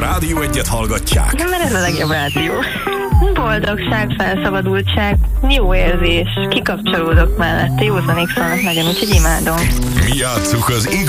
Rádió Egyet hallgatják. Nem, mert ez a legjobb rádió. Boldogság, felszabadultság, jó érzés, kikapcsolódok mellette, józanék szólnak nagyon, úgyhogy imádom. Mi játsszuk az